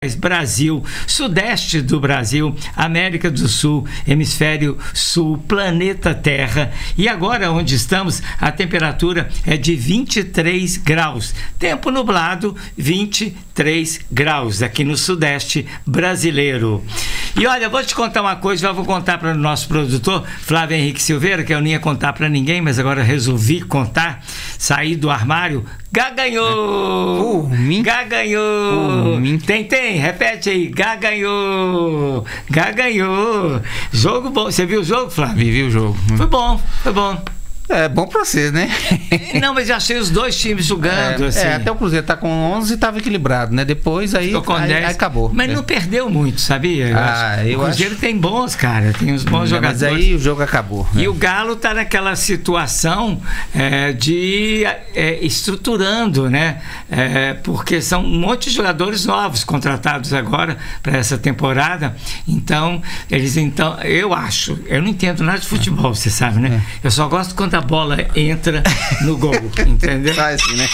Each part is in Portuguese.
Brasil, sudeste do Brasil, América do Sul, Hemisfério Sul, planeta Terra. E agora, onde estamos, a temperatura é de 23 graus. Tempo nublado, 23 graus, aqui no sudeste brasileiro. E olha, vou te contar uma coisa, já vou contar para o nosso produtor, Flávio Henrique Silveira, que eu não ia contar para ninguém, mas agora resolvi contar, sair do armário. Gaganhou! Gaganhou! Tem, repete aí. Gaganhou! Jogo bom. Você viu o jogo, Flávio? Vi o jogo. Foi bom. É bom pra você, né? Não, mas eu achei os dois times jogando, assim. Até o Cruzeiro tá com 11 e tava equilibrado, né? Depois aí acabou. Mas não perdeu muito, sabia? O Cruzeiro tem bons, cara. Tem uns bons jogadores. Mas aí o jogo acabou. E o Galo tá naquela situação de estruturando, né? Porque são um monte de jogadores novos contratados agora para essa temporada. Então, eu acho, eu não entendo nada de futebol, você sabe, né? Eu só gosto quando a bola entra no gol, entendeu? Tá assim, né?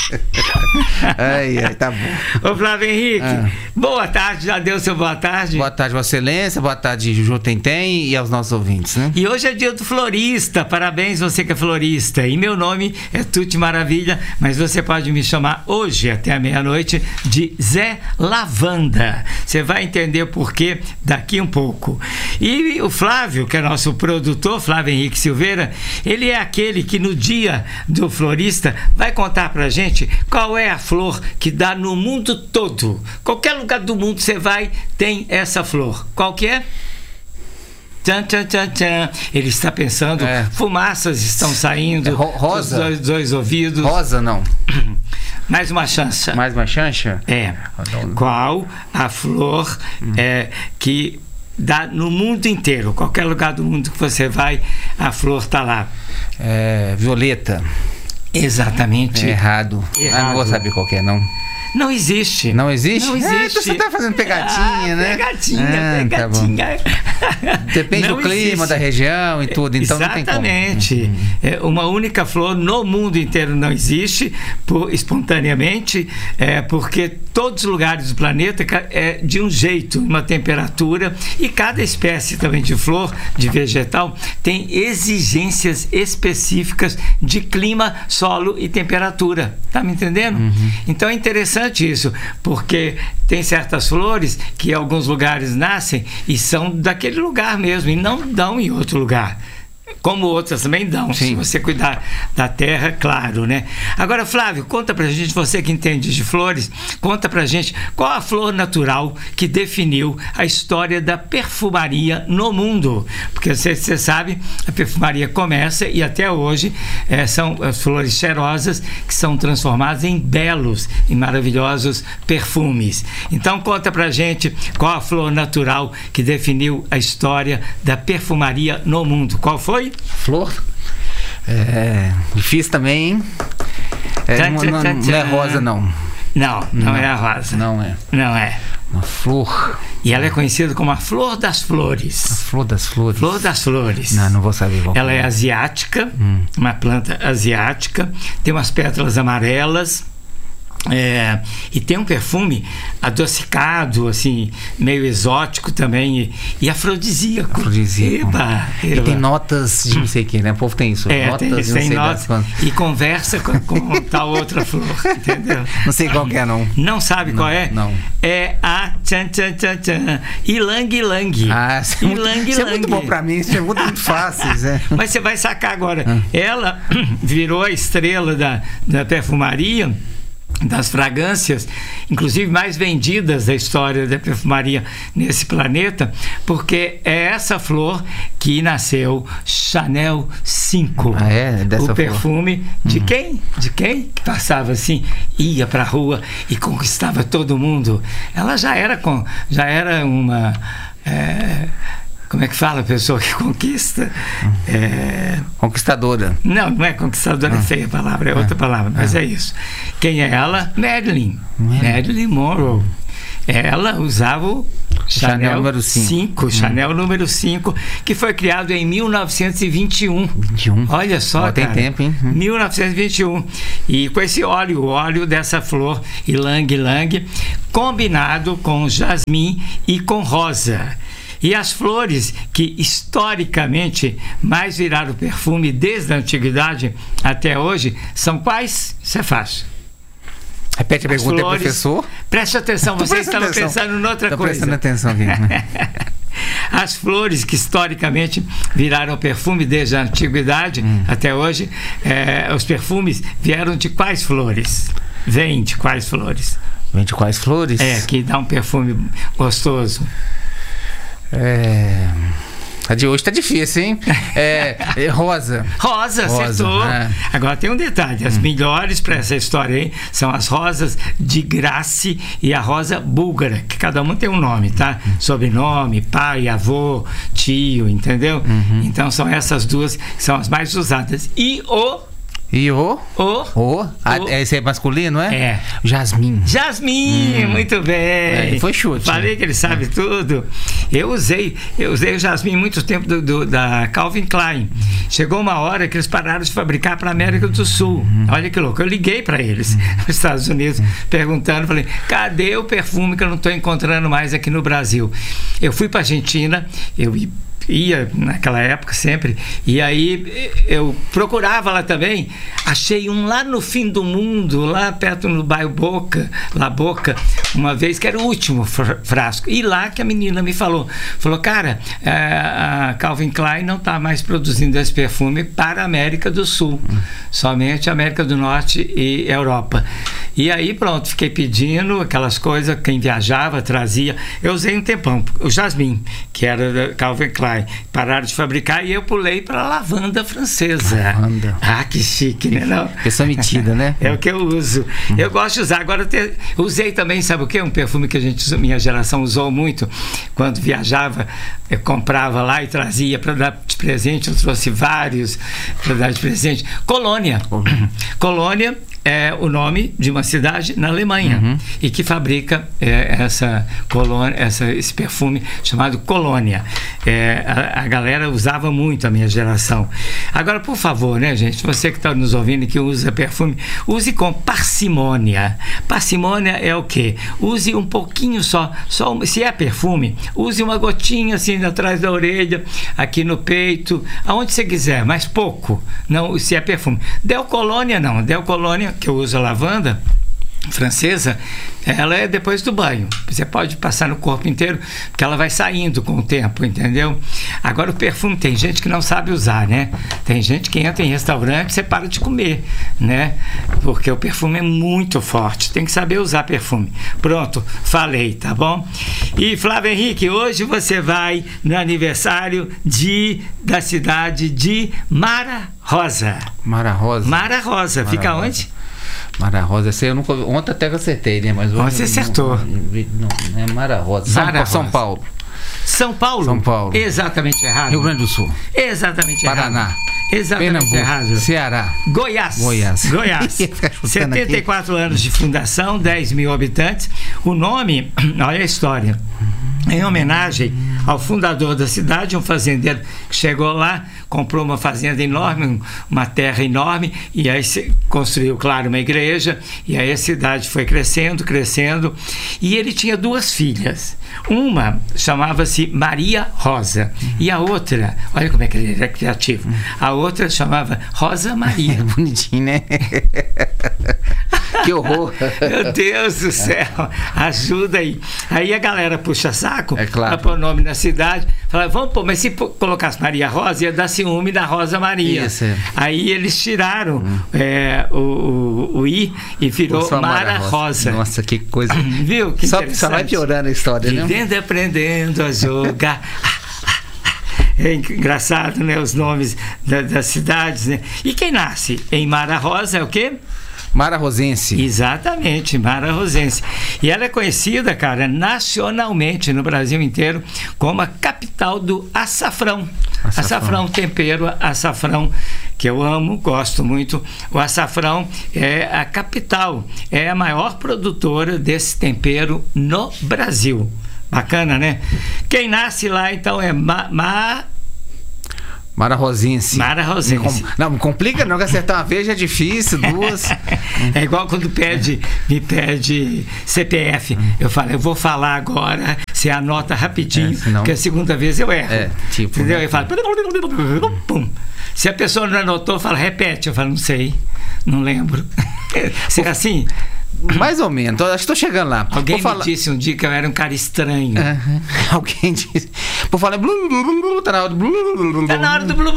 Ai, tá bom. Ô Flávio Henrique, boa tarde, já deu seu boa tarde? Boa tarde, Vossa Excelência, boa tarde, Juju Tentem e aos nossos ouvintes, né? E hoje é dia do florista, parabéns você que é florista. E meu nome é Tuti Maravilha, mas você pode me chamar hoje até a meia-noite de Zé Lavanda. Você vai entender o porquê daqui um pouco. E o Flávio, que é nosso produtor, Flávio Henrique Silveira, ele é aquele que no dia do florista vai contar pra gente qual é a flor que dá no mundo todo. Qualquer lugar do mundo você vai, tem essa flor. Qual que é? Tchan, tchan, tchan, tchan. Ele está pensando, fumaças estão saindo rosa? Dos dois ouvidos. Rosa, não. Mais uma chance. Mais uma chance? Qual a flor que dá no mundo inteiro? Qualquer lugar do mundo que você vai, a flor está lá. Violeta. Exatamente. Errado. Não vou saber qual que é, não. Não existe. Não existe? Não existe. Então você tá fazendo pegadinha, né? Pegadinha. Tá Depende do clima, da região e tudo, então exatamente. Não tem como. Uma única flor no mundo inteiro não existe espontaneamente, porque todos os lugares do planeta é de um jeito, uma temperatura, e cada espécie também de flor, de vegetal, tem exigências específicas de clima, solo e temperatura. Tá me entendendo? Então é interessante isso, porque tem certas flores que em alguns lugares nascem e são daquele lugar mesmo, e não dão em outro lugar. Como outras também dão, se você cuidar da terra, claro, né? Agora, Flávio, conta pra gente, você que entende de flores, conta pra gente qual a flor natural que definiu a história da perfumaria no mundo. Porque você sabe, a perfumaria começa e até hoje são as flores cheirosas que são transformadas em belos e maravilhosos perfumes. Então, conta pra gente qual a flor natural que definiu a história da perfumaria no mundo. Qual foi? Flor? Difícil também, hein? Não é rosa, não. Não é a rosa. Não é. Uma flor. E ela é conhecida como a flor das flores. A flor das flores. Flor das flores. Não vou saber. Ela é asiática, uma planta asiática, tem umas pétalas amarelas. E tem um perfume adocicado, assim, meio exótico também, e afrodisíaco. Eba. E tem notas de não sei o que, né? O povo tem isso. Notas tem notas. E conversa com tal outra flor, entendeu? Não sei qual que é, não. Não sabe qual é? Não. É a Ylang Ylang. Isso é muito bom pra mim, isso é muito fácil. Mas você vai sacar agora. Ela virou a estrela da perfumaria, das fragrâncias, inclusive mais vendidas da história da perfumaria nesse planeta, porque é essa flor que nasceu Chanel 5. Dessa o perfume flor. De quem? De quem? Que passava assim, ia pra rua e conquistava todo mundo. Ela já era uma... como é que fala a pessoa que conquista? Conquistadora. Não é conquistadora, é feia a palavra, é outra palavra, mas é isso. Quem é ela? Marilyn Monroe. Ela usava Chanel número 5. Chanel número 5, que foi criado em 1921. Olha só, tem tempo, hein? 1921. E com esse óleo, o óleo dessa flor ylang ylang, combinado com jasmim e com rosa. E as flores que historicamente mais viraram perfume desde a antiguidade até hoje são quais? Isso é fácil. Repete a pergunta, flores, professor. Preste atenção, vocês estavam pensando em outra coisa. Prestando atenção aqui. As flores que historicamente viraram perfume desde a antiguidade até hoje, os perfumes vieram de quais flores? Vêm de quais flores? Vem de quais flores? Que dá um perfume gostoso. A de hoje tá difícil, hein? Rosa. Rosa, acertou. Agora tem um detalhe: as melhores para essa história aí são as rosas de Grace e a rosa búlgara, que cada uma tem um nome, tá? Sobrenome, pai, avô, tio, entendeu? Então são essas duas que são as mais usadas. E esse é masculino, é? Jasmim. Jasmim, muito bem. Foi chute. Falei que ele sabe tudo. Eu usei o jasmim muito tempo da Calvin Klein. Chegou uma hora que eles pararam de fabricar para a América do Sul. Olha que louco. Eu liguei para eles nos Estados Unidos perguntando, falei, cadê o perfume que eu não estou encontrando mais aqui no Brasil? Eu fui para a Argentina, eu ia naquela época sempre, e aí eu procurava lá também, achei um lá no fim do mundo, lá perto no bairro La Boca, uma vez, que era o último frasco, e lá que a menina me falou, cara, a Calvin Klein não está mais produzindo esse perfume para a América do Sul, somente América do Norte e Europa. E aí pronto, fiquei pedindo aquelas coisas, quem viajava trazia. Eu usei um tempão o jasmim, que era da Calvin Klein, pararam de fabricar, e eu pulei para a lavanda francesa. Lavanda. Que chique, né? Não? Pessoa metida, né? É o que eu uso. Eu gosto de usar. Agora usei também, sabe o que? Um perfume que minha geração usou muito quando viajava. Eu comprava lá e trazia para dar de presente. Eu trouxe vários para dar de presente. Colônia. Colônia é o nome de uma cidade na Alemanha e que fabrica esse perfume chamado Colônia. A galera usava muito, a minha geração. Agora, por favor, né, gente, você que está nos ouvindo e que usa perfume, use com parcimônia. Parcimônia é o quê? Use um pouquinho só se é perfume, use uma gotinha assim atrás da orelha, aqui no peito, aonde você quiser, mas pouco. Não, se é perfume. Del Colônia não. Del Colônia, que eu uso a lavanda francesa, ela é depois do banho. Você pode passar no corpo inteiro, porque ela vai saindo com o tempo, entendeu? Agora o perfume, tem gente que não sabe usar, né? Tem gente que entra em restaurante e você para de comer, né? Porque o perfume é muito forte, tem que saber usar perfume. Pronto, falei, tá bom? E Flávio Henrique, hoje você vai no aniversário da cidade de Mara Rosa. Mara Rosa. Fica onde? Mara Rosa, eu nunca. Ontem até que eu acertei, né? Mas você acertou. Não é Mara Rosa. São Paulo. São Paulo? Exatamente errado. Rio Grande do Sul. Exatamente Paraná. Errado. Exatamente Pernambuco. Errado. Ceará. Goiás. 74 anos de fundação, 10 mil habitantes. O nome, olha a história. Em homenagem ao fundador da cidade, um fazendeiro que chegou lá, comprou uma fazenda enorme, uma terra enorme, e aí construiu, claro, uma igreja, e aí a cidade foi crescendo, e ele tinha 2 filhas. Uma chamava-se Maria Rosa, e a outra, olha como é que ele era criativo, a outra chamava Rosa Maria. É bonitinho, né? Que horror! Meu Deus do céu, ajuda aí. Aí a galera puxa saco, claro, para pôr o nome na cidade, fala, vamos pôr, mas se colocasse Maria Rosa, ia dar ciúme da Rosa Maria. Isso. Aí eles tiraram o I e virou Mara Rosa. Nossa, que coisa. Viu? Que só vai piorando a história, né? Vivendo e aprendendo a jogar. É engraçado, né? Os nomes das cidades, né? E quem nasce em Mara Rosa é o quê? Mara Rosense. Exatamente, Mara Rosense. E ela é conhecida, cara, nacionalmente, no Brasil inteiro, como a capital do açafrão. Açafrão, tempero, açafrão, que eu amo, gosto muito. O açafrão é a capital, é a maior produtora desse tempero no Brasil. Bacana, né? Quem nasce lá, então, é Mara Rosince. Mara Rosince. Não complica não, que acertar uma vez já é difícil, duas. É igual quando me pede CPF. Eu falo, eu vou falar agora, você anota rapidinho, senão... porque a segunda vez eu erro. Tipo... Entendeu? Eu falo... Pum. Se a pessoa não anotou, fala, repete. Eu falo, não sei, não lembro. Será assim? Mais ou menos, acho que estou chegando lá. Alguém me disse um dia que eu era um cara estranho. Alguém disse. Por falar, tá na hora do blu. Tá na hora do blu.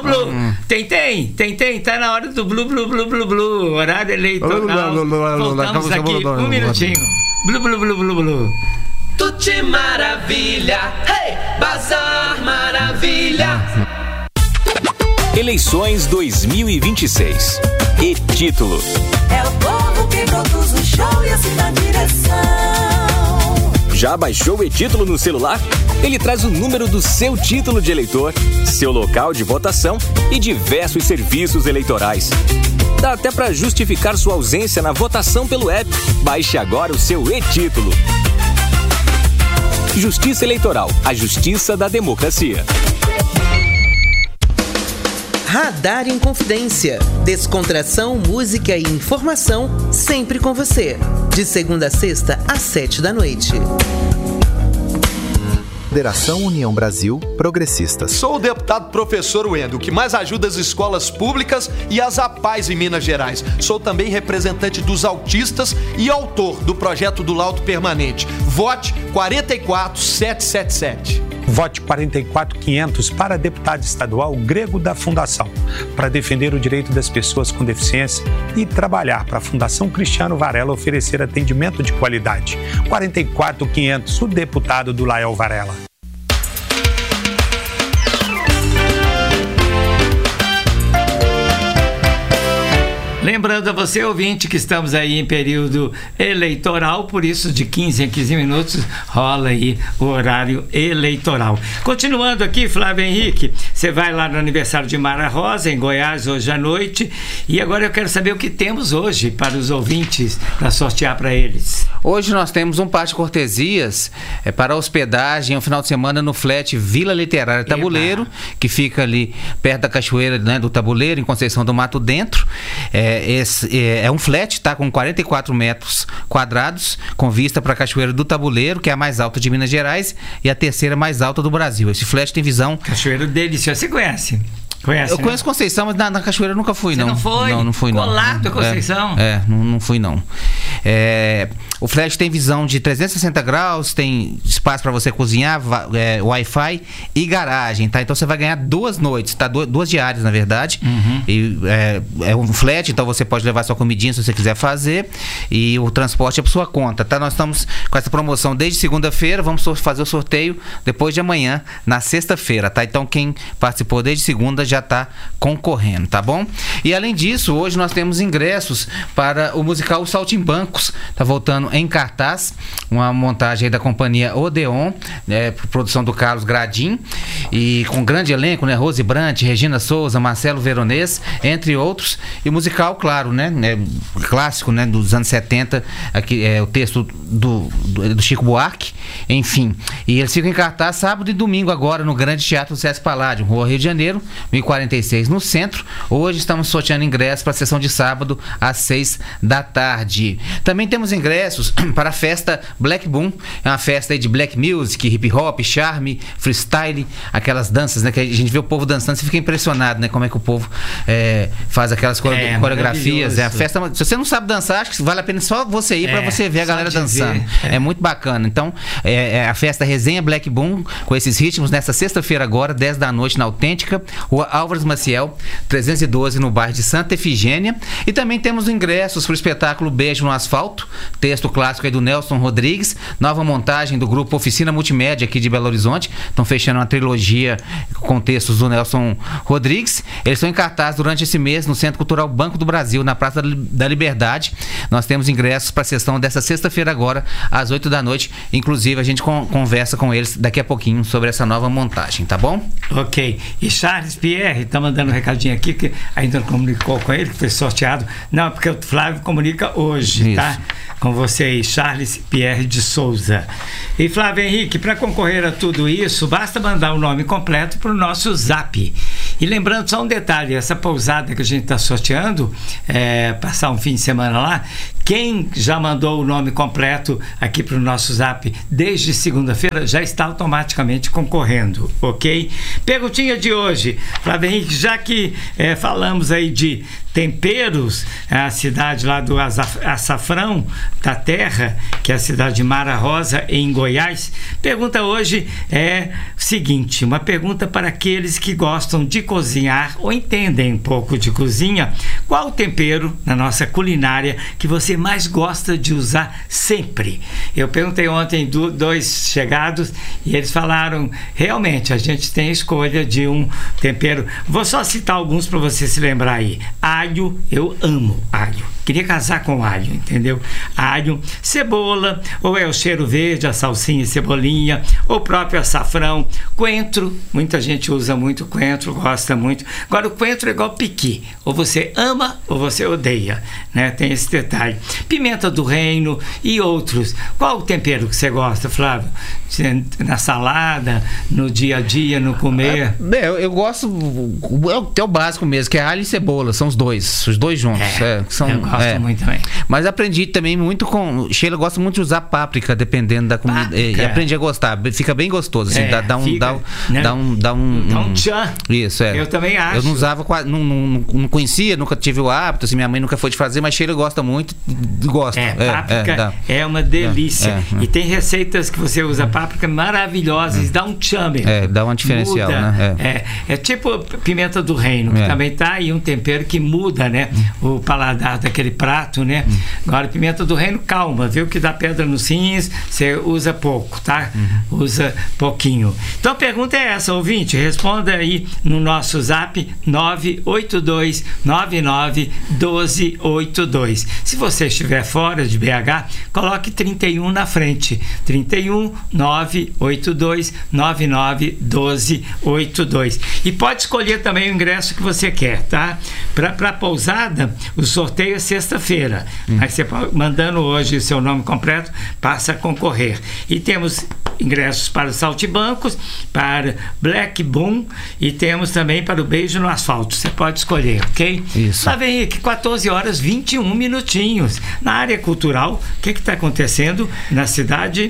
Tem, tá na hora do blu. Horário eleitoral. Voltamos aqui, um minutinho. Blu. Tutti maravilha, hey, Bazar Maravilha. Eleições 2026. E título: é o povo que produz o show e assim dá direção. Já baixou o e-título no celular? Ele traz o número do seu título de eleitor, seu local de votação e diversos serviços eleitorais. Dá até para justificar sua ausência na votação pelo app. Baixe agora o seu e-título. Justiça Eleitoral, a justiça da democracia. Radar em Confidência. Descontração, música e informação sempre com você. De segunda a sexta, às 7h. Federação União Brasil Progressistas. Sou o deputado professor Wendel, que mais ajuda as escolas públicas e as APAES em Minas Gerais. Sou também representante dos autistas e autor do projeto do Laudo Permanente. Vote 44777. Vote 44500 para deputado estadual Grego da Fundação, para defender o direito das pessoas com deficiência e trabalhar para a Fundação Cristiano Varela oferecer atendimento de qualidade. 44500, o deputado do Lael Varela. Lembrando a você, ouvinte, que estamos aí em período eleitoral, por isso de 15 em 15 minutos rola aí o horário eleitoral. Continuando aqui, Flávio Henrique, você vai lá no aniversário de Mara Rosa, em Goiás, hoje à noite, e agora eu quero saber o que temos hoje para os ouvintes, para sortear para eles. Hoje nós temos um par de cortesias para hospedagem, um final de semana no flat Vila Literária Tabuleiro, que fica ali perto da cachoeira, né, do Tabuleiro, em Conceição do Mato Dentro. É um flat, tá, com 44 metros quadrados, com vista para a Cachoeira do Tabuleiro, que é a mais alta de Minas Gerais e a terceira mais alta do Brasil. Esse flat tem visão... Cachoeira deliciosa, você conhece? Eu conheço Conceição, mas na Cachoeira eu nunca fui, não. Você não foi? Não fui, não. Colado a Conceição? Não fui, não. O flat tem visão de 360 graus, tem espaço para você cozinhar, Wi-Fi e garagem, tá? Então você vai ganhar 2 noites, tá? 2 diárias, na verdade. E, é um flat, então você pode levar sua comidinha se você quiser fazer, e o transporte é por sua conta, tá? Nós estamos com essa promoção desde segunda-feira, vamos fazer o sorteio depois de amanhã, na sexta-feira, tá? Então quem participou desde segunda já está concorrendo, tá bom? E além disso, hoje nós temos ingressos para o musical Os Saltimbancos, tá voltando em cartaz, uma montagem aí da companhia Odeon, produção do Carlos Gradim, e com grande elenco, né? Rose Brant, Regina Souza, Marcelo Veronês, entre outros, e musical, claro, né? Clássico, né? Dos anos 70, aqui é o texto do Chico Buarque, enfim, e eles ficam em cartaz sábado e domingo agora no Grande Teatro Sesc Paládio, Rua Rio de Janeiro, 1046 no centro. Hoje estamos sorteando ingressos para a sessão de sábado às 6h. Também temos ingressos para a festa Black Boom, é uma festa aí de black music, hip hop, charme, freestyle, aquelas danças, né, que a gente vê o povo dançando, você fica impressionado, né, como é que o povo faz aquelas coreografias. É a festa, se você não sabe dançar, acho que vale a pena só você ir para você ver a galera dançando. É muito bacana. Então, a festa Resenha Black Boom, com esses ritmos, nessa sexta-feira agora, 10 da noite, na Autêntica, Rua Álvares Maciel, 312, no bairro de Santa Efigênia. E também temos ingressos para o espetáculo Beijo no Asfalto, texto clássico aí do Nelson Rodrigues, nova montagem do grupo Oficina Multimédia aqui de Belo Horizonte. Estão fechando uma trilogia com textos do Nelson Rodrigues. Eles estão em cartaz durante esse mês no Centro Cultural Banco do Brasil, na Praça da Liberdade. Nós temos ingressos para a sessão dessa sexta-feira agora, às 8 da noite. Inclusive, a gente conversa conversa com eles daqui a pouquinho sobre essa nova montagem, tá bom? Ok. E Charles Pierre tá mandando um recadinho aqui que ainda não comunicou com ele, que foi sorteado. Não, porque o Flávio comunica hoje, Isso. tá? Com você aí, Charles Pierre de Souza. E Flávio Henrique, para concorrer a tudo isso, basta mandar o nome completo para o nosso Zap. E lembrando só um detalhe, essa pousada que a gente está sorteando, passar um fim de semana lá, quem já mandou o nome completo aqui para o nosso Zap desde segunda-feira já está automaticamente concorrendo, ok? Perguntinha de hoje, Flávio Henrique, já que falamos aí de temperos, a cidade lá do Açafrão da Terra, que é a cidade de Mara Rosa, em Goiás, pergunta hoje é o seguinte, uma pergunta para aqueles que gostam de cozinhar ou entendem um pouco de cozinha, qual o tempero na nossa culinária que você mais gosta de usar sempre? Eu perguntei ontem dois chegados e eles falaram, realmente, a gente tem a escolha de um tempero, vou só citar alguns para você se lembrar aí. Alho, eu amo alho. Queria casar com alho, entendeu? Alho, cebola, ou é o cheiro verde, a salsinha e cebolinha, ou o próprio açafrão, coentro, muita gente usa muito coentro, gosta muito. Agora o coentro é igual piqui, ou você ama ou você odeia, né? Tem esse detalhe. Pimenta do reino e outros. Qual o tempero que você gosta, Flávio? Na salada, no dia a dia, no comer? Eu gosto, é o básico mesmo, que é alho e cebola, são os dois juntos. Eu gosto muito também. Mas aprendi também muito com. Sheila gosta muito de usar páprica, dependendo da comida. E aprendi a gostar. Fica bem gostoso. Assim, dá um tchan. Isso, Eu também acho. Eu não usava, não conhecia, nunca tive o hábito, assim, minha mãe nunca foi de fazer, mas Sheila gosta muito. Gosta. Páprica é uma delícia. E tem receitas que você usa páprica maravilhosas, dá um tchan mesmo. Dá uma diferencial, muda, né? É tipo pimenta do reino, que também tá aí um tempero que muda, né? O paladar daquele prato, né? Agora, pimenta do reino, calma, viu? Que dá pedra nos rins, você usa pouco, tá? Usa pouquinho. Então a pergunta é essa, ouvinte, responda aí no nosso Zap 982991282. Se você estiver fora de BH, coloque 31 na frente. 31 982991282. E pode escolher também o ingresso que você quer, tá? Para a pousada, o sorteio é sexta-feira. Aí você mandando hoje o seu nome completo, passa a concorrer. E temos ingressos para os Saltibancos, para Black Boom e temos também para o Beijo no Asfalto. Você pode escolher, ok? Isso. Lá vem aqui, 14 horas 21 minutinhos. Na área cultural, o que está acontecendo na cidade?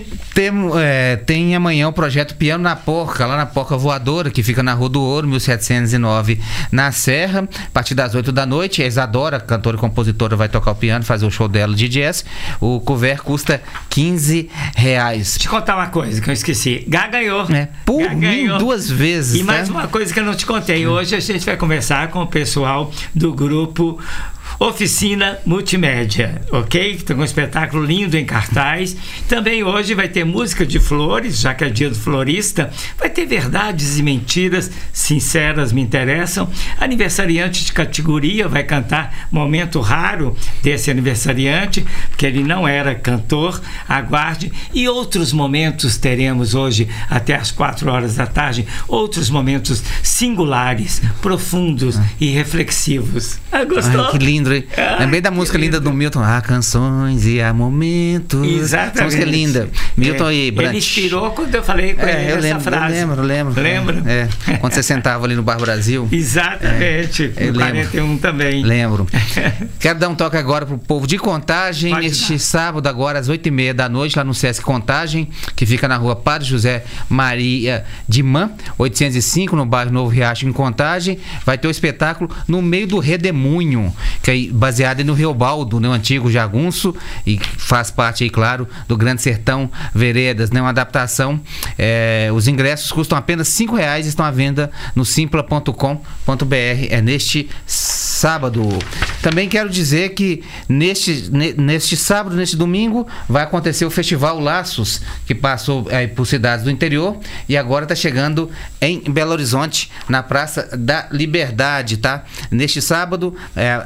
Tem amanhã o projeto Piano na Porca, lá na Porca Voadora, que fica na Rua do Ouro, 1709, na Serra, a partir das 8 da noite. A Isadora, cantora e compositora, vai tocar o piano, fazer o show dela de jazz. O couvert custa R$15. Deixa eu contar uma coisa que eu esqueci. Gá ganhou. Ganhou 2 vezes. E mais uma coisa que eu não te contei. Hoje a gente vai conversar com o pessoal do grupo Oficina Multimédia, ok? Tem um espetáculo lindo em cartaz. Também hoje vai ter música de flores, já que é dia do florista. Vai ter verdades e mentiras sinceras me interessam. Aniversariante de categoria vai cantar Momento Raro desse aniversariante, porque ele não era cantor. Aguarde. E outros momentos teremos hoje até às 4 horas da tarde. Outros momentos singulares, profundos e reflexivos. Gostou? Ai, que lindo. Lembrei da música linda do Milton. Há canções e há momentos. Exatamente. Essa música é linda. Milton e Brant. Ele inspirou quando eu falei com ele essa frase. Eu lembro. Lembra? Quando você sentava ali no Bar Brasil. Exatamente. No 41 também. Lembro. Quero dar um toque agora pro povo de Contagem. Este sábado, agora, às 8h30 da noite, lá no Sesc Contagem, que fica na rua Padre José Maria de Man, 805, no bairro Novo Riacho, em Contagem. Vai ter o espetáculo No Meio do Redemoinho, que é baseado no Reobaldo, né, o antigo jagunço, e faz parte aí, claro, do Grande Sertão Veredas, né, uma adaptação. Os ingressos custam apenas R$5, estão à venda no simpla.com.br. É neste sábado. Também quero dizer que neste sábado, neste domingo, vai acontecer o Festival Laços, que passou por cidades do interior e agora está chegando em Belo Horizonte, na Praça da Liberdade, tá? Neste sábado,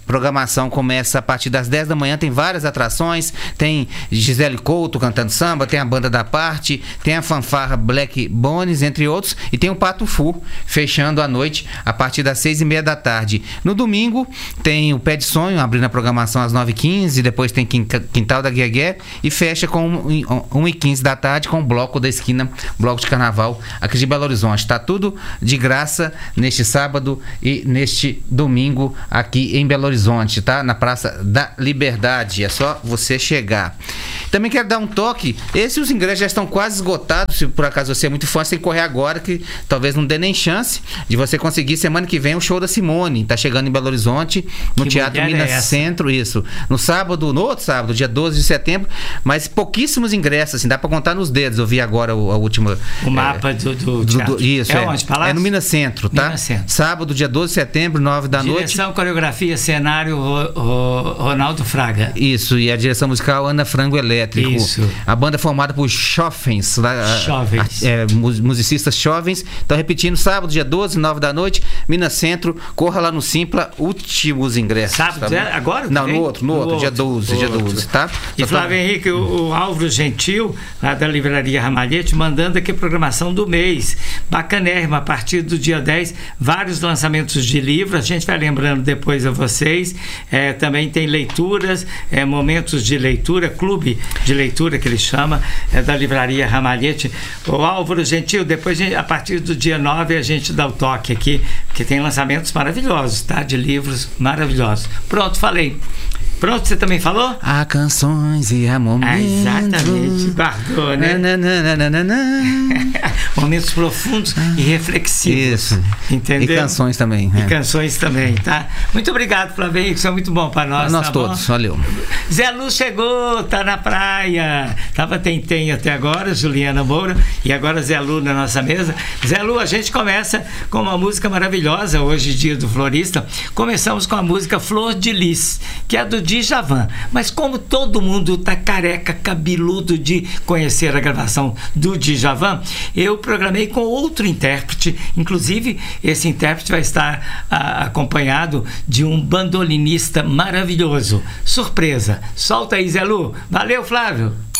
programação começa a partir das 10 da manhã, tem várias atrações, tem Gisele Couto cantando samba, tem a Banda da Parte, tem a fanfarra Black Bones, entre outros, e tem o Pato Fu, fechando a noite a partir das 6h30 da tarde. No domingo, tem o Pé de Sonho, abrindo a programação às 9h15, depois tem Quintal da Guegué, e fecha com 1h15 da tarde com o Bloco da Esquina, Bloco de Carnaval, aqui de Belo Horizonte. Tá tudo de graça neste sábado e neste domingo aqui em Belo Horizonte, tá? Na Praça da Liberdade, é só você chegar. Também quero dar um toque, os ingressos já estão quase esgotados, se por acaso você é muito fã, você tem que correr agora, que talvez não dê nem chance de você conseguir semana que vem o show da Simone, tá chegando em Belo Horizonte, no Teatro Minas Centro, isso, no outro sábado, dia 12 de setembro, mas pouquíssimos ingressos, assim, dá pra contar nos dedos. Eu vi agora a última... O mapa do teatro. Isso, onde? Palácio? É no Minas Centro, tá? Minas Centro. Sábado, dia 12 de setembro, 9 da noite. Direção, coreografia, cenário, Ronaldo Fraga. Isso, e a direção musical Ana Frango Elétrico. Isso. A banda é formada por jovens, musicistas jovens. Então, repetindo, sábado, dia 12, 9 da noite, Minas Centro, corra lá no Simpla, últimos ingressos. Sábado, tá agora? Não, no outro, dia 12, tá? E Flávio Henrique, o Álvaro Gentil, lá da Livraria Ramalhete, mandando aqui a programação do mês. Bacanérrima, a partir do dia 10, vários lançamentos de livros, a gente vai lembrando depois a vocês. Também tem leituras, momentos de leitura, clube de leitura que ele chama, da Livraria Ramalhete. O Álvaro Gentil, depois a partir do dia 9 a gente dá o toque aqui, porque tem lançamentos maravilhosos, tá? De livros maravilhosos. Pronto, falei. Pronto, você também falou? Há canções e há momentos. Exatamente, guardou, né? Momentos profundos e reflexivos. Isso. Entendeu? E canções também. E canções também, tá? Muito obrigado, Flávio, isso é muito bom para nós. Nós tá todos, bom? valeu. Zé Lu chegou, tá na praia. Tava Tem até agora, Juliana Moura, e agora Zé Lu na nossa mesa. Zé Lu, a gente começa com uma música maravilhosa, hoje, dia do florista. Começamos com a música Flor de Lis, que é do Djavan. Mas como todo mundo tá careca, cabeludo de conhecer a gravação do Djavan, eu programei com outro intérprete. Inclusive, esse intérprete vai estar acompanhado de um bandolinista maravilhoso. Surpresa. Solta aí, Zé Lu. Valeu, Flávio.